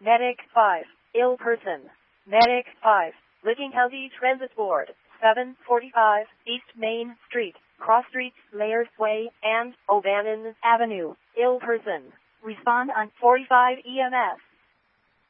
Medic 5. Ill person. Medic 5. Licking County Transit Board. 745 East Main Street, Cross Streets, Layers Way, and O'Bannon Avenue. Ill person. Respond on 45 EMS.